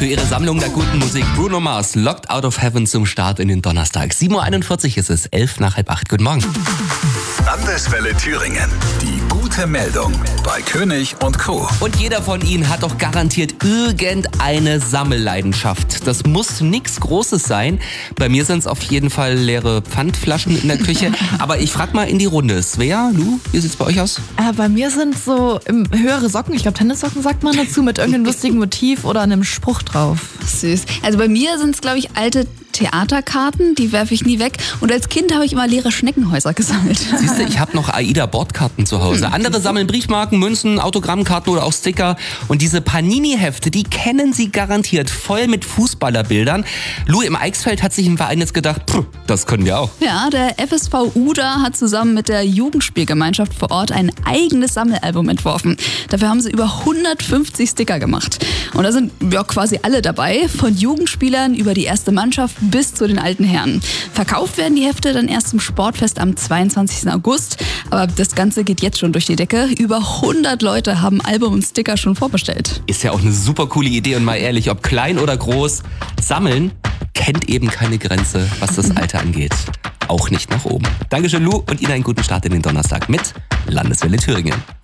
für ihre Sammlung der guten Musik. Bruno Mars, Locked Out of Heaven zum Start in den Donnerstag. 7.41 Uhr ist es, 7:45. Guten Morgen. Landeswelle Thüringen. Die gute Meldung bei König und Co. Und jeder von Ihnen hat doch garantiert irgendeine Sammelleidenschaft. Das muss nichts Großes sein. Bei mir sind es auf jeden Fall leere Pfandflaschen in der Küche. Aber ich frage mal in die Runde. Svea, Lu, wie sieht's bei euch aus? Bei mir sind so höhere Socken, ich glaube Tennissocken sagt man dazu, mit irgendeinem lustigen Motiv oder einem Spruch drauf. Süß. Also bei mir sind es, glaube ich, alte Theaterkarten, die werfe ich nie weg. Und als Kind habe ich immer leere Schneckenhäuser gesammelt. Siehst du, ich habe noch AIDA-Bordkarten zu Hause. Andere sammeln Briefmarken, Münzen, Autogrammkarten oder auch Sticker. Und diese Panini-Hefte, die kennen Sie garantiert, voll mit Fußballerbildern. Lu, im Eichsfeld hat sich ein Verein jetzt gedacht, das können wir auch. Ja, der FSV Uda hat zusammen mit der Jugendspielgemeinschaft vor Ort ein eigenes Sammelalbum entworfen. Dafür haben sie über 150 Sticker gemacht. Und da sind ja quasi alle dabei, von Jugendspielern über die erste Mannschaft bis zu den alten Herren. Verkauft werden die Hefte dann erst zum Sportfest am 22. August. Aber das Ganze geht jetzt schon durch die Decke. Über 100 Leute haben Album und Sticker schon vorbestellt. Ist ja auch eine super coole Idee und mal ehrlich, ob klein oder groß, Sammeln kennt eben keine Grenze, was das Alter angeht. Auch nicht nach oben. Dankeschön, Lu, und Ihnen einen guten Start in den Donnerstag mit Landeswelle Thüringen.